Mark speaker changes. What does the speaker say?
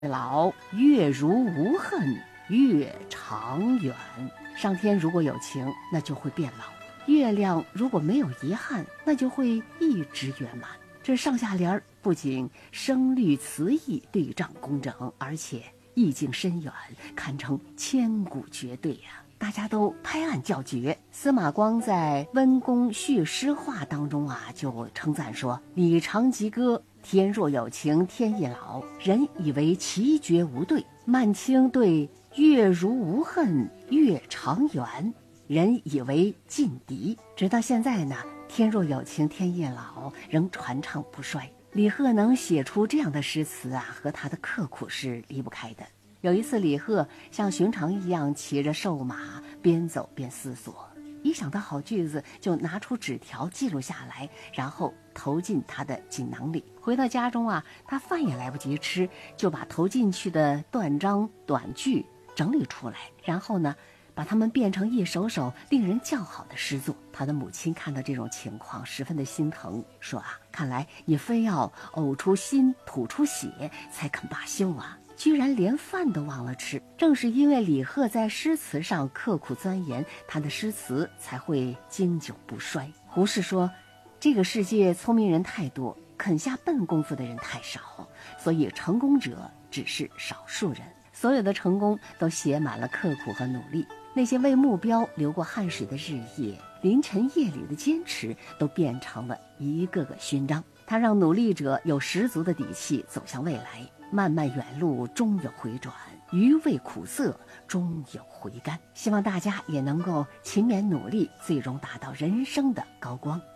Speaker 1: 老，月如无恨，月长圆。上天如果有情，那就会变老；月亮如果没有遗憾，那就会一直圆满。这上下联不仅声律词意对仗工整，而且意境深远，堪称千古绝对呀！大家都拍案叫绝。司马光在《温公续诗话》当中就称赞说：“李长吉歌，天若有情天亦老，人以为奇绝无对。曼青对月如无恨，月长圆，人以为劲敌。”直到现在呢，天若有情天亦老仍传唱不衰。李贺能写出这样的诗词和他的刻苦是离不开的。有一次，李贺像寻常一样骑着瘦马，边走边思索，一想到好句子，就拿出纸条记录下来，然后投进他的锦囊里。回到家中他饭也来不及吃，就把投进去的断章短句整理出来，然后呢，把它们变成一首首令人叫好的诗作。他的母亲看到这种情况，十分的心疼，说看来你非要呕出心吐出血才肯罢休居然连饭都忘了吃。正是因为李贺在诗词上刻苦钻研，他的诗词才会经久不衰。胡适说，这个世界聪明人太多，肯下笨功夫的人太少，所以成功者只是少数人。所有的成功都写满了刻苦和努力，那些为目标流过汗水的日夜，凌晨夜里的坚持，都变成了一个个勋章。它让努力者有十足的底气走向未来。漫漫远路终有回转，余味苦涩终有回甘。希望大家也能够勤勉努力，最终达到人生的高光。